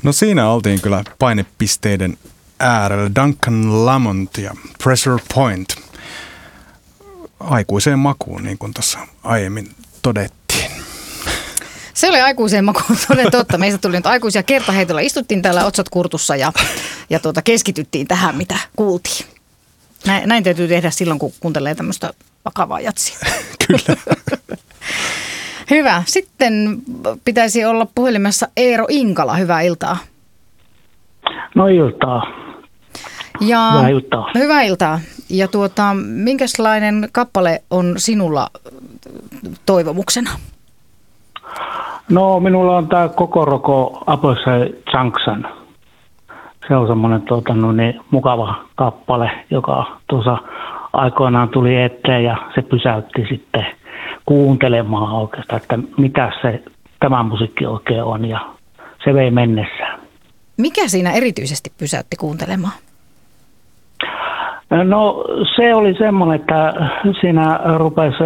No siinä oltiin kyllä painepisteiden äärellä. Duncan Lamont ja Pressure Point. Aikuiseen makuun, niin kuin tuossa aiemmin todettiin. Se oli aikuiseen makuun, toden totta. Meistä tuli nyt aikuisia kertaheitolla. Istuttiin täällä otsat kurtussa ja keskityttiin tähän, mitä kuultiin. Näin täytyy tehdä silloin, kun kuuntelee tämmöistä vakavaa jatsia. Kyllä. Hyvä. Sitten pitäisi olla puhelimessa Eero Inkala. Hyvää iltaa. No iltaa. Ja hyvää iltaa. Hyvää iltaa. Ja minkälainen kappale on sinulla toivomuksena? No minulla on tämä Kokoroko Opposite Junction. Se on semmoinen mukava kappale, joka tuossa aikoinaan tuli eteen ja se pysäytti sitten kuuntelemaan oikeastaan, että mitä tämä musiikki oikein on ja se vei mennessään. Mikä siinä erityisesti pysäytti kuuntelemaan? No se oli semmoinen, että siinä rupesi